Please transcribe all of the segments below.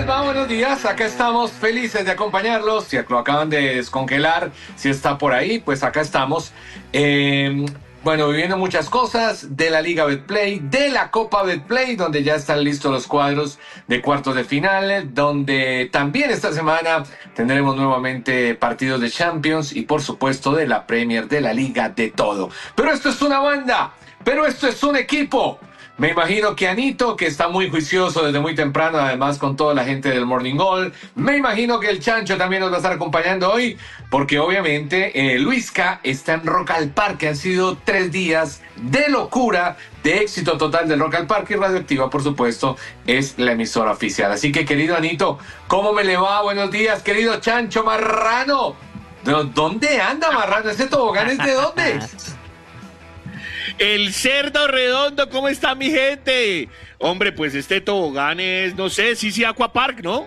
les va? Buenos días, acá estamos felices de acompañarlos. Si lo acaban de descongelar, si está por ahí, pues acá estamos. Bueno, viviendo muchas cosas de la Liga Betplay, de la Copa Betplay, donde ya están listos los cuadros de cuartos de finales, donde también esta semana tendremos nuevamente partidos de Champions y por supuesto de la Premier, de la Liga, de todo. Pero esto es una banda, pero esto es un equipo. Me imagino que Anito, que está muy juicioso desde muy temprano, además con toda la gente del Morning Goal. Me imagino que el Chancho también nos va a estar acompañando hoy, porque obviamente Luisca está en Rock al Parque. Han sido 3 días de locura, de éxito total del Rock al Parque, y Radioactiva, por supuesto, es la emisora oficial. Así que, querido Anito, ¿cómo me le va? Buenos días, querido Chancho Marrano. ¿Dónde anda, Marrano? ¿Ese tobogán es de dónde? El Cerdo Redondo, ¿cómo está mi gente? Hombre, pues este tobogán es, no sé, sí, Aquapark, ¿no?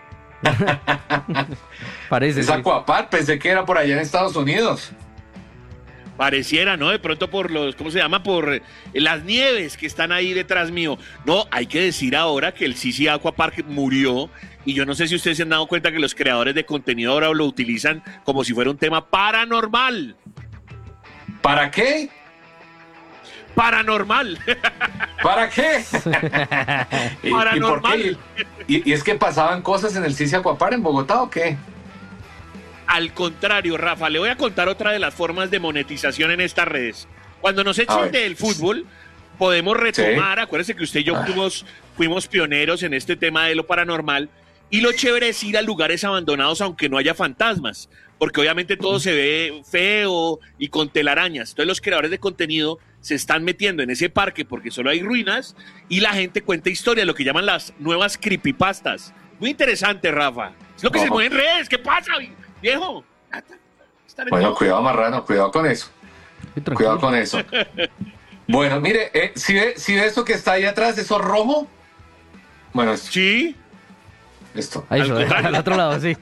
Parece. Es sí. Aquapark, pensé que era por allá en Estados Unidos. Pareciera, ¿no? De pronto por los, ¿cómo se llama? Por las nieves que están ahí detrás mío. No, hay que decir ahora que el Sisi Aquapark murió, y yo no sé si ustedes se han dado cuenta que los creadores de contenido ahora lo utilizan como si fuera un tema paranormal. ¿Para qué? Paranormal. ¿Para qué? Paranormal. ¿Y por qué? ¿Y es que pasaban cosas en el Sisi Aquapark en Bogotá o qué? Al contrario, Rafa, le voy a contar otra de las formas de monetización en estas redes. Cuando nos echen del fútbol, podemos retomar, ¿sí? Acuérdense que usted y yo fuimos pioneros en este tema de lo paranormal, y lo chévere es ir a lugares abandonados aunque no haya fantasmas, porque obviamente todo se ve feo y con telarañas. Entonces los creadores de contenido se están metiendo en ese parque porque solo hay ruinas, y la gente cuenta historias, lo que llaman las nuevas creepypastas. Muy interesante, Rafa. Es lo que se mueve en redes. ¿Qué pasa, viejo? Bueno, cuidado, Marrano, cuidado con eso. Cuidado con eso. Bueno, mire, si ve eso que está ahí atrás, eso rojo. Bueno, esto. Sí. Esto. Ahí al otro lado, sí.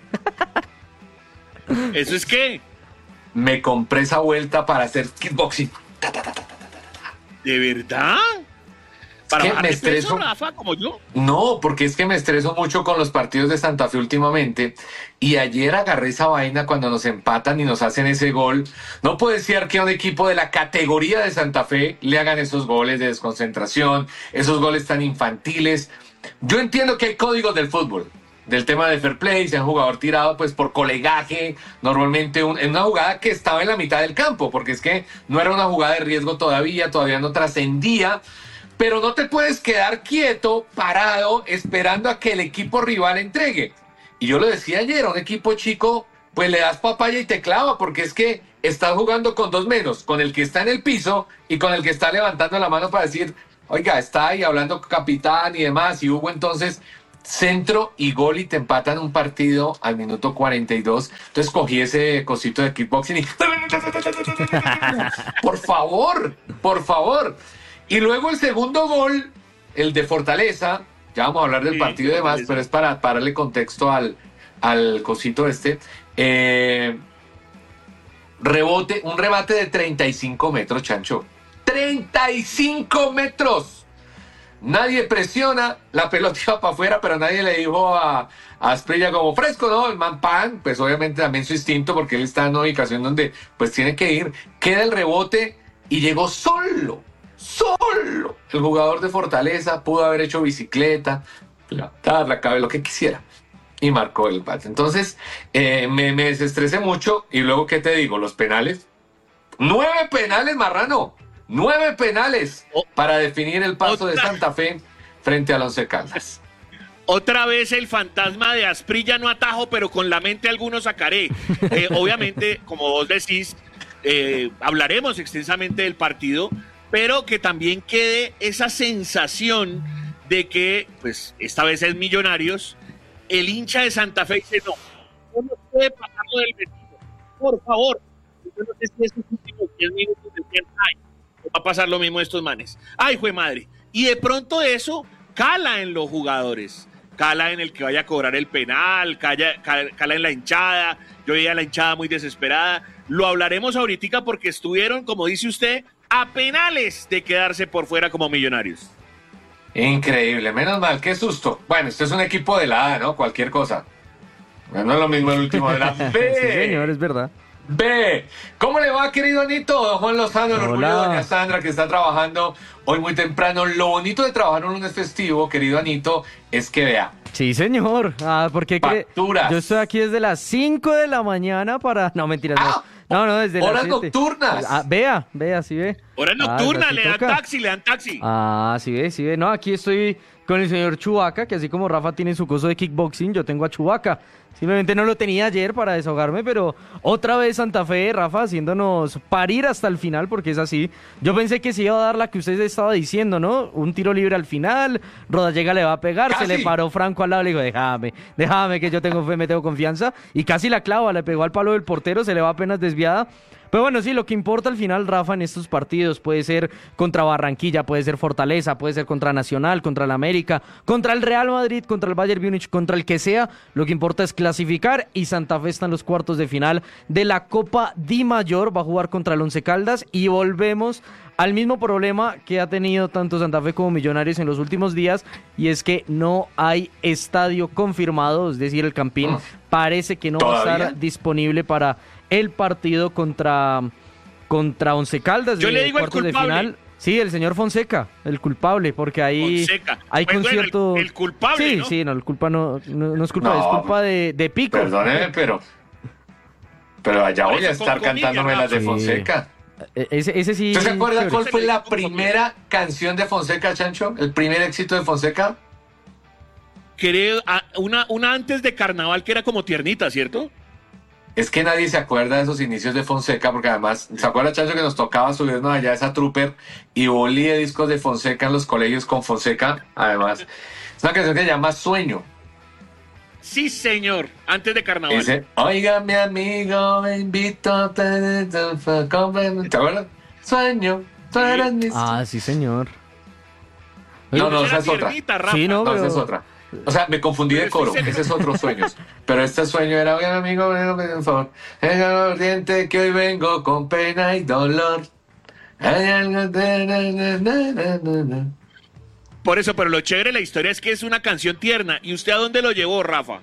¿Eso es qué? Me compré esa vuelta para hacer kickboxing. ¿De verdad? ¿Para bajar de peso, Rafa, como yo? No, porque es que me estreso mucho con los partidos de Santa Fe últimamente, y ayer agarré esa vaina cuando nos empatan y nos hacen ese gol. No puede ser que a un equipo de la categoría de Santa Fe le hagan esos goles de desconcentración, esos goles tan infantiles. Yo entiendo que hay códigos del fútbol, del tema de fair play, si un jugador tirado pues por colegaje, normalmente en una jugada que estaba en la mitad del campo, porque es que no era una jugada de riesgo todavía no trascendía, pero no te puedes quedar quieto, parado, esperando a que el equipo rival entregue. Y yo lo decía ayer, a un equipo chico, pues le das papaya y te clava, porque es que estás jugando con 2 menos, con el que está en el piso y con el que está levantando la mano para decir, oiga, está ahí hablando capitán y demás, y Hugo entonces... centro y gol, y te empatan un partido al minuto 42. Entonces cogí ese cosito de kickboxing y... por favor. Y luego el segundo gol, el de Fortaleza, ya vamos a hablar del partido y demás, pero es para darle contexto al cosito este. Rebote, un remate de 35 metros, Chancho. 35 metros. Nadie presiona, la pelota iba para afuera, pero nadie le dijo a Asprilla como fresco, ¿no? El man pan, pues obviamente también su instinto, porque él está en una ubicación donde pues tiene que ir. Queda el rebote y llegó solo. El jugador de Fortaleza pudo haber hecho bicicleta, la cabeza, lo que quisiera, y marcó el empate. Entonces me desestresé mucho. Y luego, ¿qué te digo? Los penales. 9 penales, Marrano. 9 penales para definir el paso de Santa Fe frente al Once Caldas. Otra vez el fantasma de Asprilla no atajo, pero con la mente alguno sacaré. Obviamente, como vos decís, hablaremos extensamente del partido, pero que también quede esa sensación de que, pues, esta vez es Millonarios, el hincha de Santa Fe dice, no puede pasarlo del vestido, por favor. Yo no sé si estos últimos 10 minutos decían, va a pasar lo mismo a estos manes. ¡Ay, jue madre! Y de pronto eso cala en los jugadores. Cala en el que vaya a cobrar el penal, cala en la hinchada. Yo veía a la hinchada muy desesperada. Lo hablaremos ahorita porque estuvieron, como dice usted, a penales de quedarse por fuera como Millonarios. Increíble, menos mal, qué susto. Bueno, este es un equipo de la A, ¿no? Cualquier cosa. Bueno, no es lo mismo el último de la B. Sí, señor, es verdad. B. ¿Cómo le va, querido Anito? Don Juan Lozano, el orgullo de Hola. doña Sandra, que está trabajando hoy muy temprano. Lo bonito de trabajar un lunes festivo, querido Anito, es que vea, Sí, señor. Ah, ¿por qué cree? Facturas. Yo estoy aquí desde las 5 de la mañana para... No, mentiras, Ah, no, desde las horas 7. nocturnas. Ah, vea, sí ve. Hora Ah, nocturna, así le dan toca. taxi, le dan taxi. Ah, sí ve. No, aquí estoy con el señor Chubaca, que así como Rafa tiene su coso de kickboxing, yo tengo a Chubaca. Simplemente no lo tenía ayer para desahogarme, pero otra vez Santa Fe, Rafa, haciéndonos parir hasta el final, porque es así. Yo pensé que se iba a dar la que usted estaba diciendo, ¿no? Un tiro libre al final, Rodallega le va a pegar, se Casi. le paró Franco al lado, le dijo, déjame que yo tengo fe, me tengo confianza. Y casi la clava, le pegó al palo del portero, se le va apenas desviada. Pero bueno, sí, lo que importa al final, Rafa, en estos partidos puede ser contra Barranquilla, puede ser Fortaleza, puede ser contra Nacional, contra el América, contra el Real Madrid, contra el Bayern Múnich, contra el que sea. Lo que importa es clasificar y Santa Fe está en los cuartos de final de la Copa Di Mayor. Va a jugar contra el Once Caldas y volvemos al mismo problema que ha tenido tanto Santa Fe como Millonarios en los últimos días, y es que no hay estadio confirmado, es decir, el Campín parece que no va a ¿Todavía? estar disponible para el partido contra Once Caldas. Yo de le digo el cuartos de culpable. final. Sí, el señor Fonseca, el culpable, porque ahí Fonseca. hay Pues bueno, concierto... el culpable, Sí, ¿no? sí, no, el culpa no es culpa, No, es culpa de Pico. Perdóneme, pero allá Por voy a eso estar con comillas, cantándome las de Rafa. Fonseca. Ese sí... ¿Usted se acuerda chévere. cuál fue la Con comillas. primera canción de Fonseca, Chancho? ¿El primer éxito de Fonseca? Creo, una antes de carnaval que era como tiernita, ¿cierto? Es que nadie se acuerda de esos inicios de Fonseca, porque además, ¿se acuerda, Chancho, que nos tocaba subirnos allá a esa trooper y boli de discos de Fonseca en los colegios con Fonseca? Además, es una canción que se llama Sueño. Sí, señor, antes de carnaval. Dice, oiga, mi amigo, me invito a... ¿Te acuerdas? Sueño, tú eres mi... Ah, sí, señor. No, Era esa es otra. tiernita, Rafa. Sí, no, No, esa pero- es otra. O sea, me confundí de Pero coro. estoy Ese es otro Sueños. Pero este sueño era, oiga, amigo, por favor. Es ardiente que hoy vengo con pena y dolor. Hay algo de... Por eso, pero lo chévere de la historia es que es una canción tierna. ¿Y usted a dónde lo llevó, Rafa?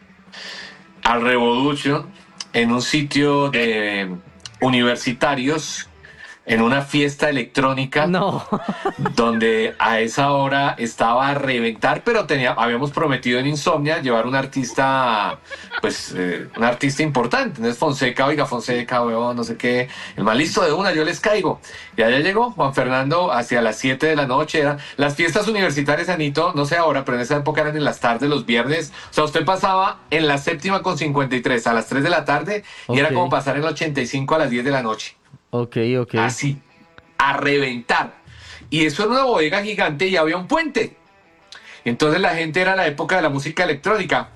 Al Revolution, en un sitio de universitarios, en una fiesta electrónica. No. Donde a esa hora estaba a reventar, pero habíamos prometido en Insomnia llevar un artista, pues, un artista importante. Entonces Fonseca, oiga, Fonseca, weón, no sé qué, el mal listo de una, yo les caigo. Y allá llegó Juan Fernando hacia las 7 de la noche. Las fiestas universitarias, Anito, no sé ahora, pero en esa época eran en las tardes, los viernes. O sea, usted pasaba en la séptima con 53 a las 3 de la tarde y era Ok. como pasar en el 85 a las 10 de la noche. Ok. Así, a reventar. Y eso era una bodega gigante y había un puente. Entonces la gente era la época de la música electrónica.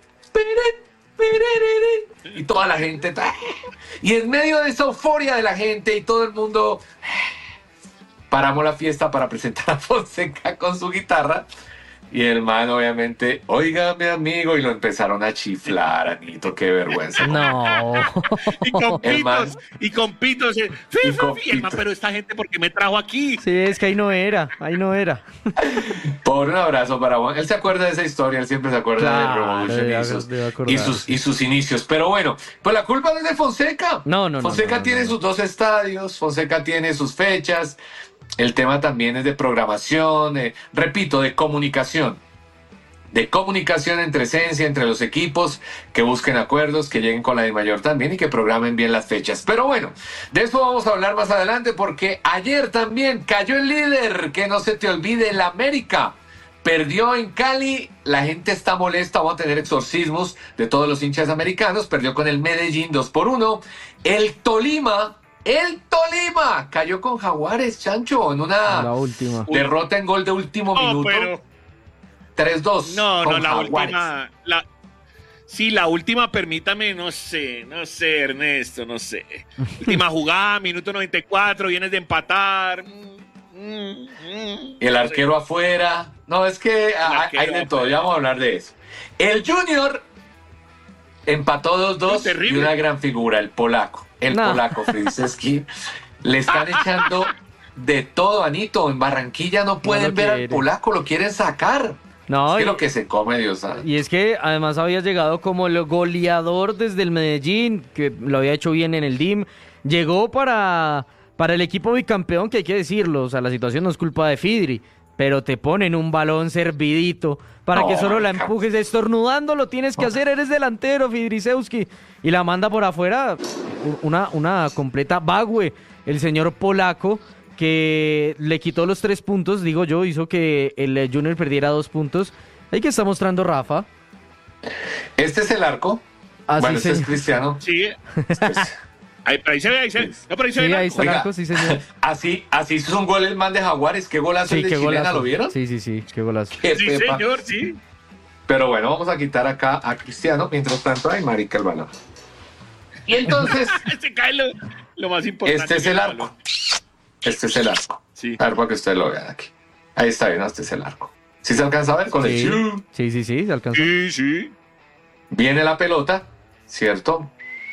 Y toda la gente. Y en medio de esa euforia de la gente y todo el mundo, paramos la fiesta para presentar a Fonseca con su guitarra. Y el man, obviamente, oiga, mi amigo, y lo empezaron a chiflar, Anito, qué vergüenza. No. Y con El man. pitos, y con pitos. Y con Y el man, pitos. pero esta gente, ¿por qué me trajo aquí? Sí, es que ahí no era. Por un abrazo para Juan. Él se acuerda de esa historia, él siempre se acuerda Claro, de Revolution debe acordarse. y sus inicios. Pero bueno, pues la culpa no es de Fonseca. No. Fonseca no, tiene no. sus 2 estadios, Fonseca tiene sus fechas. El tema también es de programación, repito, de comunicación. De comunicación entre esencia, entre los equipos, que busquen acuerdos, que lleguen con la de mayor también y que programen bien las fechas. Pero bueno, de eso vamos a hablar más adelante porque ayer también cayó el líder, que no se te olvide, el América. Perdió en Cali, la gente está molesta, vamos a tener exorcismos de todos los hinchas americanos, perdió con el Medellín 2-1. El Tolima cayó con Jaguares, Chancho, en La una última. derrota en gol de último No, minuto. pero 3-2. no, con la Jaguares. última. Sí, la última, permítame, no sé, Ernesto, no sé. Última jugada, minuto 94, vienes de empatar. El arquero afuera. No, es que arquero hay de todo, afuera. ya vamos a hablar de eso. El Junior empató 2-2 y Terrible. una gran figura, el polaco. El No. polaco, Fridiseski. Le están echando de todo, Anito. En Barranquilla no pueden ver al polaco, lo quieren sacar. No, es que lo que se come, Dios sabe. Y es que además había llegado como el goleador desde el Medellín, que lo había hecho bien en el DIM. Llegó para el equipo bicampeón, que hay que decirlo. O sea, la situación no es culpa de Fidri, pero te ponen un balón servidito para que solo la empujes. Estornudando lo tienes que hacer, eres delantero, Fidrisewski. Y la manda por afuera, una completa bagüe. El señor polaco, que le quitó los 3 puntos, digo yo, hizo que el Junior perdiera 2 puntos. Ahí que está mostrando Rafa. Este es el arco. Bueno, este es Cristiano. Sí. Ahí se ve, ahí se ve. No, pero ahí se ve. Sí, ahí está el arco, sí, señor. Así hizo un gol el man de Jaguares. Qué golazo el de qué Chilena, golazo. ¿lo vieron? Sí, qué golazo. Qué Sí, pepa. señor, sí. Pero bueno, vamos a quitar acá a Cristiano. Mientras tanto, ay, marica, el balón. Y entonces... Se cae lo más importante. Este es el arco. Este es el arco. Sí. A ver, para que ustedes lo vean aquí. Ahí está bien, este es el arco. ¿Sí se alcanza a ver con el chu? Sí, se alcanza. Sí. Viene la pelota, ¿cierto?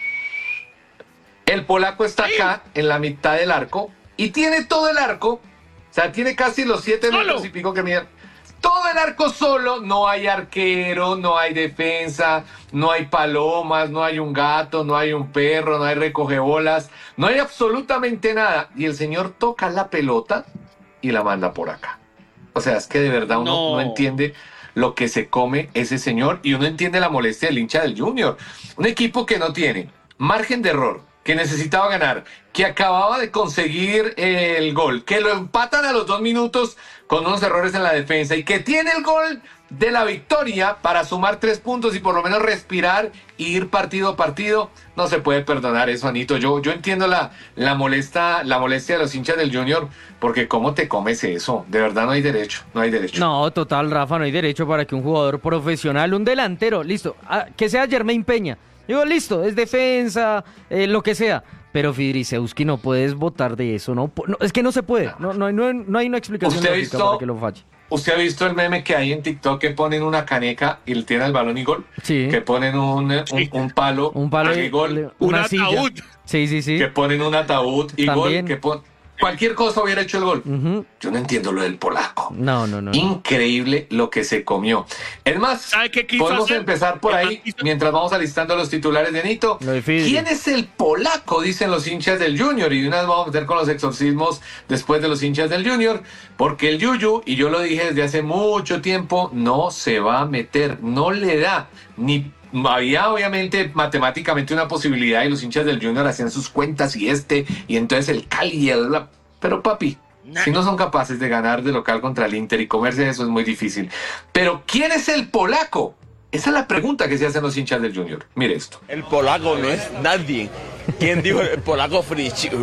El polaco está acá, en la mitad del arco, y tiene todo el arco. O sea, tiene casi los 7 metros y pico que mide. Todo el arco solo, no hay arquero, no hay defensa, no hay palomas, no hay un gato, no hay un perro, no hay recogebolas, no hay absolutamente nada. Y el señor toca la pelota y la manda por acá. O sea, es que de verdad uno no entiende lo que se come ese señor y uno entiende la molestia del hincha del Junior. Un equipo que no tiene margen de error, que necesitaba ganar, que acababa de conseguir el gol, que lo empatan a los 2 minutos con unos errores en la defensa y que tiene el gol de la victoria para sumar 3 puntos y por lo menos respirar y ir partido a partido. No se puede perdonar eso, Anito. Yo entiendo la molestia de los hinchas del Junior, porque ¿cómo te comes eso? De verdad no hay derecho. No, total, Rafa, no hay derecho para que un jugador profesional, un delantero, listo, que sea Jermaine Peña. Digo, listo, es defensa, lo que sea. Pero Fidrisewski no puedes votar de eso, no, es que no se puede, no hay una explicación lógica para que lo falle. ¿Usted ha visto el meme que hay en TikTok que ponen una caneca y le tiran el balón y gol? Sí. Que ponen un palo y gol. Un ataúd. Sí. Que ponen un ataúd y También. gol. Cualquier cosa hubiera hecho el gol. Uh-huh. Yo no entiendo lo del polaco. No. Increíble lo que se comió. Es más, ¿sabe qué quiso podemos hacer? empezar por ahí mientras vamos alistando los titulares de Nito. ¿Quién es el polaco? Dicen los hinchas del Junior. Y de una vez vamos a meter con los exorcismos después de los hinchas del Junior. Porque el Yuyu, y yo lo dije desde hace mucho tiempo, no se va a meter. No le da ni... Había obviamente matemáticamente una posibilidad y los hinchas del Junior hacían sus cuentas y entonces el Cali y pero papi, si no son capaces de ganar de local contra el Inter y comerse eso es muy difícil. Pero ¿quién es el polaco? Esa es la pregunta que se hacen los hinchas del Junior. Mire esto. El polaco no es nadie. ¿Quién dijo el polaco Fritzig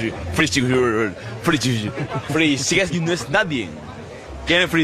no es nadie? ¿Quién es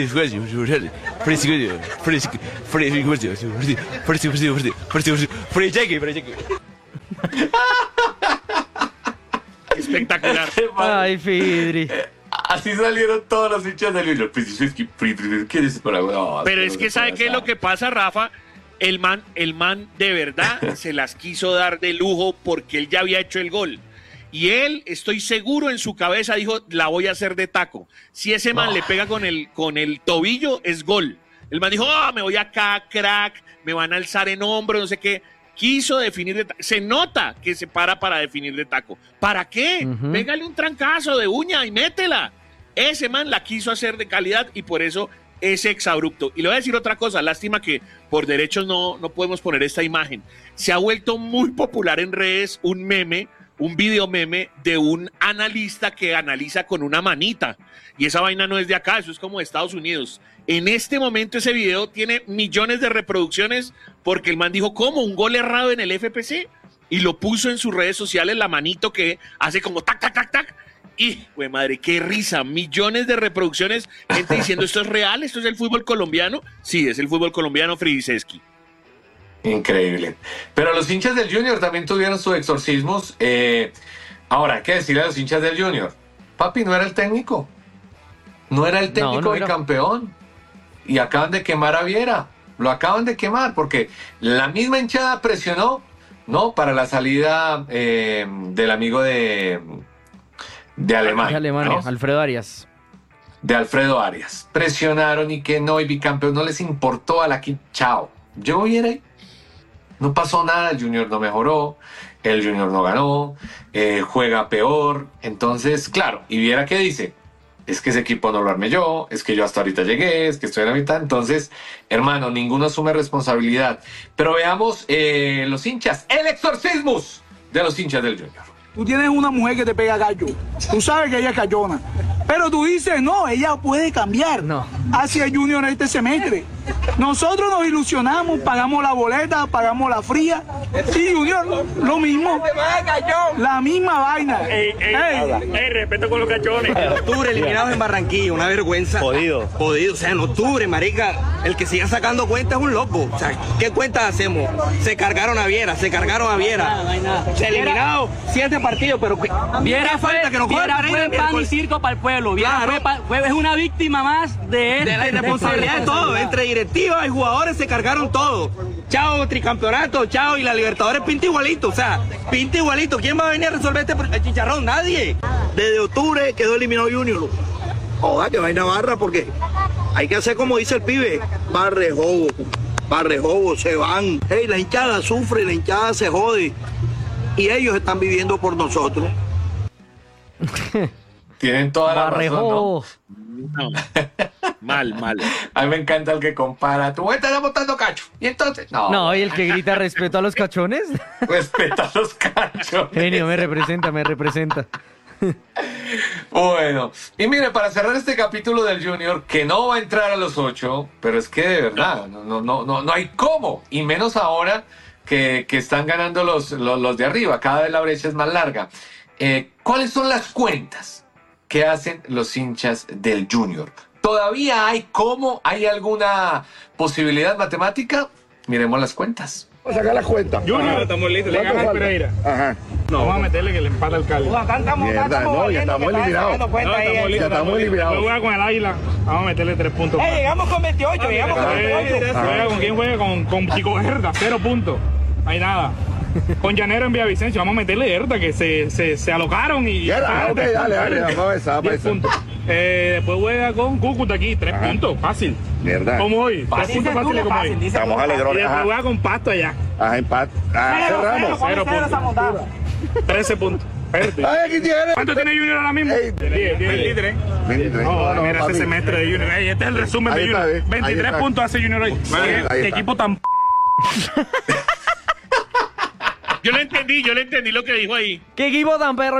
Espectacular. Ay, Fidri. Así salieron todos los hinchas del Junior. ¿Quién es el polaco? Pero es que ¿sabe qué es lo que pasa, Rafa? El man de verdad se las quiso dar de lujo porque él ya había hecho el gol. Y él, estoy seguro, en su cabeza dijo, la voy a hacer de taco. Si ese man le pega con el tobillo, es gol. El man dijo, me voy acá, crack, me van a alzar en hombro, no sé qué. Quiso definir de taco. Se nota que se para definir de taco. ¿Para qué? Uh-huh. Pégale un trancazo de uña y métela. Ese man la quiso hacer de calidad y por eso es exabrupto. Y le voy a decir otra cosa, lástima que por derechos no podemos poner esta imagen. Se ha vuelto muy popular en redes un video meme de un analista que analiza con una manita. Y esa vaina no es de acá, eso es como de Estados Unidos. En este momento ese video tiene millones de reproducciones porque el man dijo, ¿cómo? ¿Un gol errado en el FPC? Y lo puso en sus redes sociales, la manito que hace como tac, tac, tac, tac. Y, güey, madre, qué risa. Millones de reproducciones, gente diciendo, ¿esto es real? ¿Esto es el fútbol colombiano? Sí, es el fútbol colombiano, Fridisewski. Increíble. Pero los hinchas del Junior también tuvieron sus exorcismos. Ahora, hay que decirle a los hinchas del Junior, papi, no era el técnico. No era el técnico y campeón. Y acaban de quemar a Viera. Lo acaban de quemar porque la misma hinchada presionó, ¿no? Para la salida del amigo de de Alemania. De Alemania, ¿no? Alfredo Arias. De Alfredo Arias. Presionaron y que no, y bicampeón, no les importó a la quinta. Chao. Yo voy a ir ahí. No pasó nada, el Junior no mejoró, el Junior no ganó, juega peor. Entonces, claro, y viera qué dice. Es que ese equipo no lo armé yo, es que yo hasta ahorita llegué, es que estoy en la mitad. Entonces, hermano, ninguno asume responsabilidad. Pero veamos los hinchas, el exorcismus de los hinchas del Junior. Tú tienes una mujer que te pega gallo. Tú sabes que ella es cayona. Pero tú dices, no, ella puede cambiar No. hacia el Junior este semestre. Nosotros nos ilusionamos, pagamos la boleta, pagamos la fría. Y Junior, lo mismo. La misma vaina. Respeto con los cachones. En octubre eliminados en Barranquilla, una vergüenza. Jodido. Jodido, o sea, en octubre, marica, el que siga sacando cuentas es un loco. O sea, ¿qué cuentas hacemos? Se cargaron a Viera, se eliminaron 7 partidos, pero Viera falta que nos Viera jueguen fue pan y circo para el pueblo. Viera Claro. es una víctima más de él. de la irresponsabilidad de todo, entre directiva y jugadores se cargaron todo. Chao, tricampeonato, chao, y la Libertadores pinta igualito, o sea, pinta igualito. ¿Quién va a venir a resolver el chicharrón? Nadie. Desde octubre quedó eliminado Junior. Joda, que vaina barra, porque hay que hacer como dice el pibe, barrejobo, se van. Hey, la hinchada sufre, la hinchada se jode, y ellos están viviendo por nosotros. Tienen toda la razón, ¿no? Barrejo. No. Mal. A mí me encanta el que compara. Tu vuelta está botando cacho. Y entonces, no. No, y el que grita respeto a los cachones. Respeta a los cachos. Genio, me representa. Bueno, y mire, para cerrar este capítulo del Junior, que no va a entrar a los 8, pero es que de verdad, no hay cómo, y menos ahora que están ganando los de arriba, cada vez la brecha es más larga. ¿Cuáles son las cuentas que hacen los hinchas del Junior? ¿Todavía hay cómo? ¿Hay alguna posibilidad matemática? Miremos las cuentas. Vamos a sacar las cuentas. Junior, estamos listos. Le gana al Pereira. Ajá. Vamos a meterle que le empata al Cali. Mierda, no, ya estamos eliminados. Ya estamos eliminados. Juega con el Águila. Vamos a meterle 3 puntos. Llegamos con 28, Juega con quién juega con Chico Herda, 0 puntos. Hay nada. Con Llanero en Villavicencio, vamos a meterle Herda, que se alocaron y. Ok, dale, vamos a esa, 10 puntos. Después juega con Cúcuta aquí, 3 puntos, fácil. Mierda. Como hoy, 3 puntos fáciles como hoy. Estamos Y alegrones. después Ajá, juega con Pasto allá, ajá, empate. Cerramos. 0 puntos. 13 puntos. Espérate. Ay, aquí tiene. ¿Cuánto tiene Junior ahora mismo? 23. 23. No, mira papi. ese semestre de Junior. Ey, este es el resumen Ahí de está, Junior. ahí 23 está. puntos hace Junior hoy. Ahí está. Qué equipo tan. Yo le entendí lo que dijo ahí. ¡Qué equipo tan perro!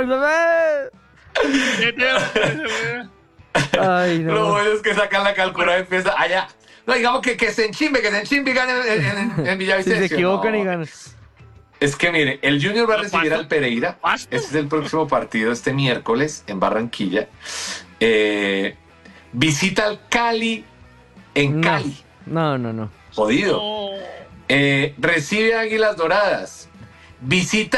Ay, Lo no. bueno es que sacan la calculadora y empieza allá. No, digamos que se enchimbe y gane en Si Villavicencio. se equivocan No. y ganan. Es que mire, el Junior va a No, recibir Pasto. al Pereira. Pasto. Este es el próximo partido, este miércoles en Barranquilla. Visita al Cali en Cali. No. Jodido. Recibe a Águilas Doradas. Visita